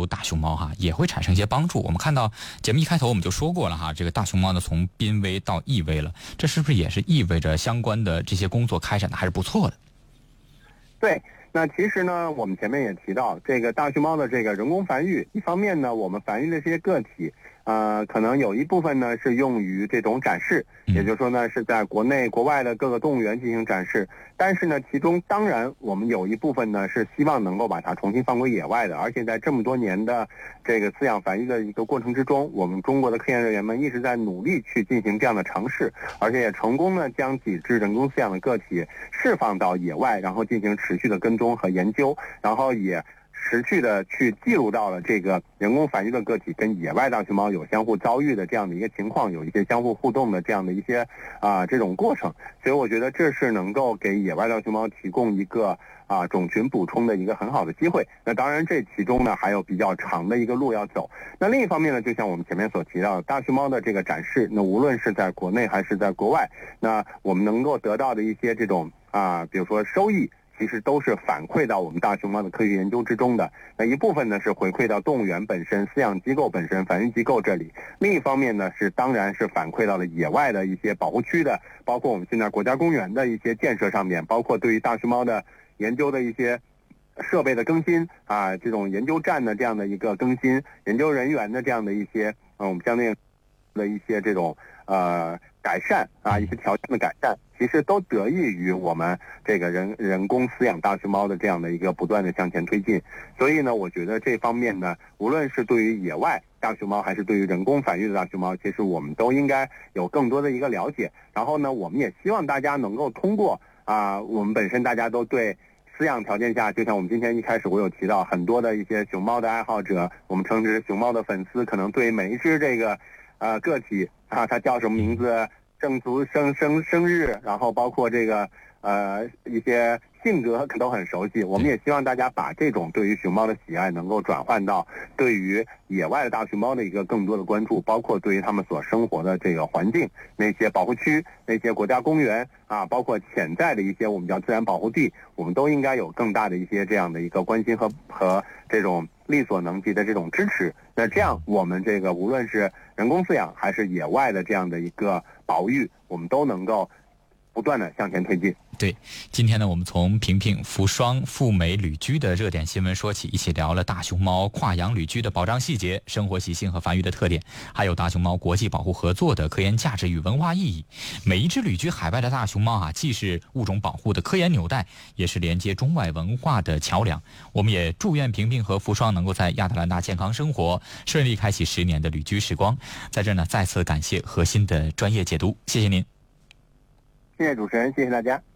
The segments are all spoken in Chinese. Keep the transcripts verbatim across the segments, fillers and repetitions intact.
除大熊猫哈，也会产生一些帮助。我们看到节目一开头我们就说过了哈，这个大熊猫呢从濒危到易危了，这是不是也是意味着相关的这些工作开展的还是不错的？ 对，那其实呢，我们前面也提到，这个大熊猫的这个人工繁育，一方面呢，我们繁育的这些个体，呃，可能有一部分呢是用于这种展示，也就是说呢是在国内国外的各个动物园进行展示。但是呢，其中当然我们有一部分呢是希望能够把它重新放归野外的，而且在这么多年的这个饲养繁育的一个过程之中，我们中国的科研人员们一直在努力去进行这样的尝试，而且也成功呢将几只人工饲养的个体释放到野外，然后进行持续的跟踪和研究，然后也持续的去记录到了这个人工繁育的个体跟野外大熊猫有相互遭遇的这样的一个情况，有一些相互互动的这样的一些啊、呃、这种过程，所以我觉得这是能够给野外大熊猫提供一个啊、呃、种群补充的一个很好的机会。那当然这其中呢还有比较长的一个路要走。那另一方面呢，就像我们前面所提到的大熊猫的这个展示，那无论是在国内还是在国外，那我们能够得到的一些这种啊、呃、比如说收益，其实都是反馈到我们大熊猫的科学研究之中的。那一部分呢是回馈到动物园本身、饲养机构本身、繁育机构这里，另一方面呢是当然是反馈到了野外的一些保护区的，包括我们现在国家公园的一些建设上面，包括对于大熊猫的研究的一些设备的更新啊，这种研究站的这样的一个更新，研究人员的这样的一些嗯，我们相对的一些这种呃改善啊，一些条件的改善，其实都得益于我们这个人人工饲养大熊猫的这样的一个不断的向前推进。所以呢，我觉得这方面呢，无论是对于野外大熊猫，还是对于人工繁育的大熊猫，其实我们都应该有更多的一个了解。然后呢，我们也希望大家能够通过啊、呃，我们本身大家都对饲养条件下，就像我们今天一开始我有提到很多的一些熊猫的爱好者，我们称之熊猫的粉丝，可能对每一只这个呃个体啊，它叫什么名字，生卒生生生日，然后包括这个呃一些性格都很熟悉。我们也希望大家把这种对于熊猫的喜爱能够转换到对于野外的大熊猫的一个更多的关注，包括对于他们所生活的这个环境，那些保护区、那些国家公园啊，包括潜在的一些我们叫自然保护地，我们都应该有更大的一些这样的一个关心和和这种力所能及的这种支持。那这样我们这个无论是人工饲养还是野外的这样的一个保育，我们都能够不断的向前推进。 对，今天呢，我们从平平福双赴美旅居的热点新闻说起，一起聊了大熊猫跨洋旅居的保障细节、生活习性和繁育的特点，还有大熊猫国际保护合作的科研价值与文化意义。每一只旅居海外的大熊猫啊，既是物种保护的科研纽带，也是连接中外文化的桥梁。我们也祝愿平平和福双能够在亚特兰大健康生活，顺利开启十年的旅居时光。在这呢，再次感谢核心的专业解读，谢谢您。 谢谢主持人，谢谢大家。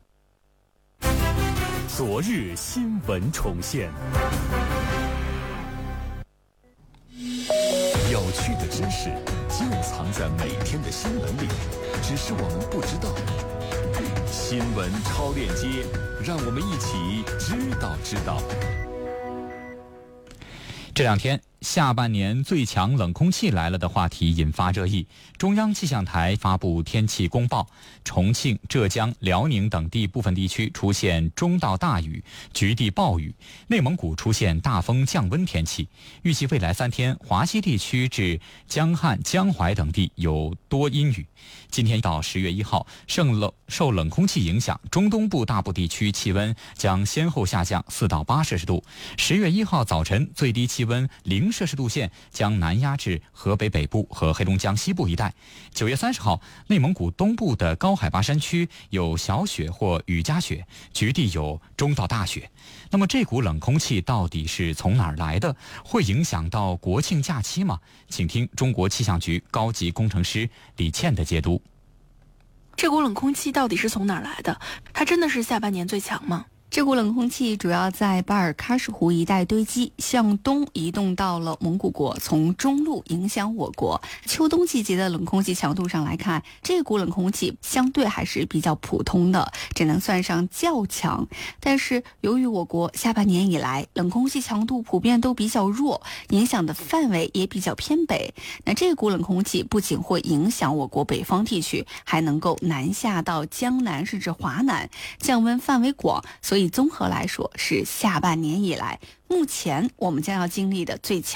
昨日新闻重现，有趣的知识就藏在每天的新闻里，只是我们不知道。新闻超链接，让我们一起知道知道。 这两天下半年最强冷空气来了的话题引发热议，中央气象台发布天气公报，重庆、浙江、辽宁等地部分地区出现中到大雨，局地暴雨，内蒙古出现大风降温天气。预计未来三天，华西地区至江汉、江淮等地有多阴雨。今天到十月一号，受冷受冷空气影响，中东部大部地区气温将先后下降四到八摄氏度。十月一号早晨最低气温零摄氏度线将南压至河北北部和黑龙江西部一带。九月三十号，内蒙古东部的高海拔山区有小雪或雨夹雪，局地有中到大雪。那么这股冷空气到底是从哪儿来的？会影响到国庆假期吗？请听中国气象局高级工程师李倩的解读。 这股冷空气到底是从哪儿来的？它真的是下半年最强吗？ 这股冷空气主要在巴尔喀什湖一带堆积，向东移动到了蒙古国，从中路影响我国。秋冬季节的冷空气强度上来看，这股冷空气相对还是比较普通的，只能算上较强。但是由于我国下半年以来冷空气强度普遍都比较弱，影响的范围也比较偏北，那这股冷空气不仅会影响我国北方地区，还能够南下到江南甚至华南，降温范围广，所以综合来说是下半年以来目前我们将要经历的最强